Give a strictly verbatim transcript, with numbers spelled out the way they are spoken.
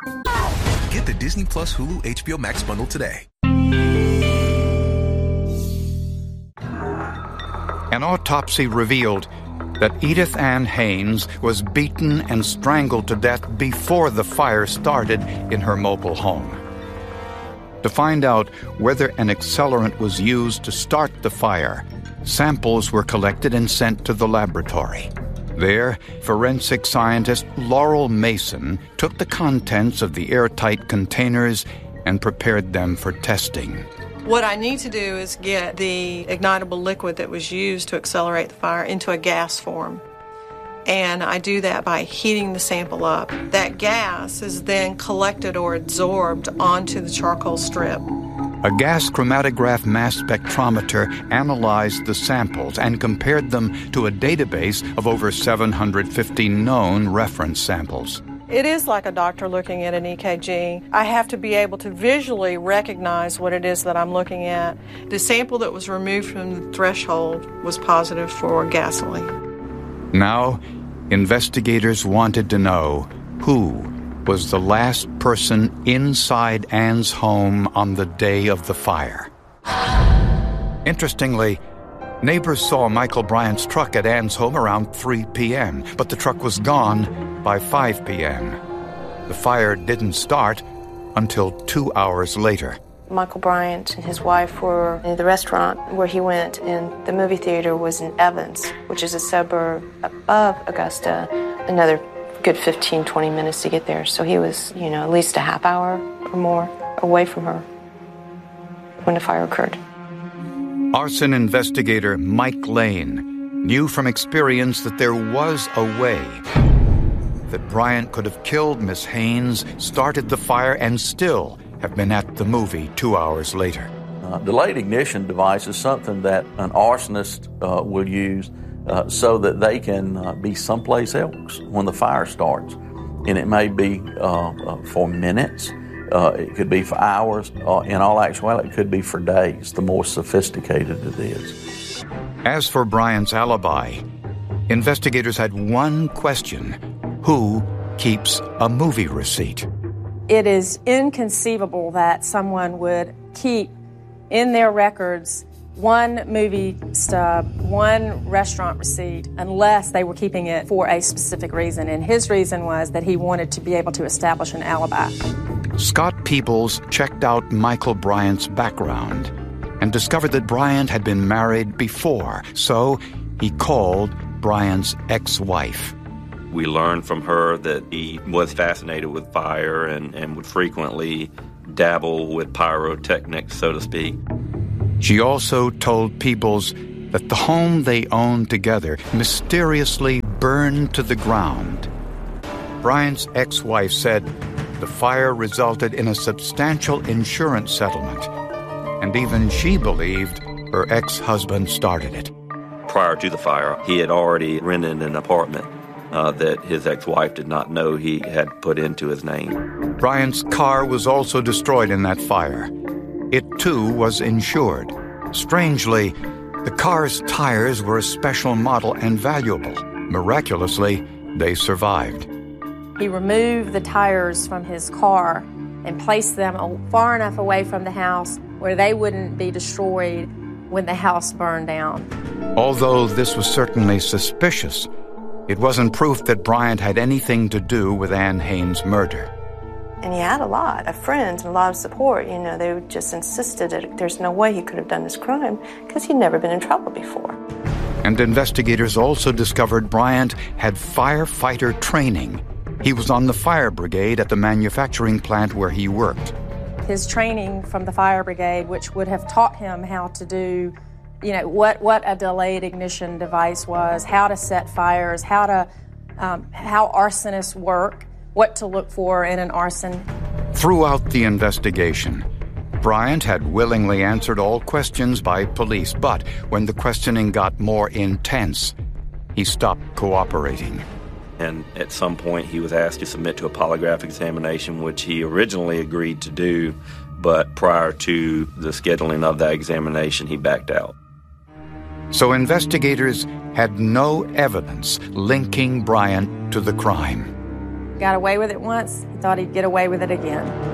Get the Disney Plus Hulu H B O Max bundle today. An autopsy revealed that Edith Ann Haynes was beaten and strangled to death before the fire started in her mobile home. To find out whether an accelerant was used to start the fire, samples were collected and sent to the laboratory. There, forensic scientist Laurel Mason took the contents of the airtight containers and prepared them for testing. What I need to do is get the ignitable liquid that was used to accelerate the fire into a gas form. And I do that by heating the sample up. That gas is then collected or absorbed onto the charcoal strip. A gas chromatograph mass spectrometer analyzed the samples and compared them to a database of over seven hundred fifty known reference samples. It is like a doctor looking at an E K G. I have to be able to visually recognize what it is that I'm looking at. The sample that was removed from the threshold was positive for gasoline. Now, investigators wanted to know who was the last person inside Ann's home on the day of the fire. Interestingly, neighbors saw Michael Bryant's truck at Ann's home around three p.m., but the truck was gone by five p.m. The fire didn't start until two hours later. Michael Bryant and his wife were in the restaurant where he went, and the movie theater was in Evans, which is a suburb above Augusta, another good fifteen, twenty minutes to get there. So he was, you know, at least a half hour or more away from her when the fire occurred. Arson investigator Mike Lane knew from experience that there was a way that Bryant could have killed Miss Haynes, started the fire, and still have been at the movie two hours later. Uh, delayed ignition device is something that an arsonist uh, will use uh, so that they can uh, be someplace else when the fire starts. And it may be uh, uh, for minutes, uh, it could be for hours, uh, in all actuality, it could be for days, the more sophisticated it is. As for Bryant's alibi, investigators had one question: who keeps a movie receipt? It is inconceivable that someone would keep in their records one movie stub, one restaurant receipt, unless they were keeping it for a specific reason. And his reason was that he wanted to be able to establish an alibi. Scott Peebles checked out Michael Bryant's background and discovered that Bryant had been married before, so he called Bryant's ex-wife. We learned from her that he was fascinated with fire and, and would frequently dabble with pyrotechnics, so to speak. She also told Peebles that the home they owned together mysteriously burned to the ground. Bryant's ex-wife said the fire resulted in a substantial insurance settlement, and even she believed her ex-husband started it. Prior to the fire, he had already rented an apartment Uh, that his ex-wife did not know he had put into his name. Bryant's car was also destroyed in that fire. It, too, was insured. Strangely, the car's tires were a special model and valuable. Miraculously, they survived. He removed the tires from his car and placed them far enough away from the house where they wouldn't be destroyed when the house burned down. Although this was certainly suspicious, it wasn't proof that Bryant had anything to do with Ann Haynes' murder. And he had a lot of friends and a lot of support. You know, they just insisted that there's no way he could have done this crime because he'd never been in trouble before. And investigators also discovered Bryant had firefighter training. He was on the fire brigade at the manufacturing plant where he worked. His training from the fire brigade, which would have taught him how to do, you know, what, what a delayed ignition device was, how to set fires, how to um, how arsonists work, what to look for in an arson. Throughout the investigation, Bryant had willingly answered all questions by police, but when the questioning got more intense, he stopped cooperating. And at some point, he was asked to submit to a polygraph examination, which he originally agreed to do, but prior to the scheduling of that examination, he backed out. So investigators had no evidence linking Bryant to the crime. got away with it once, he thought he'd get away with it again.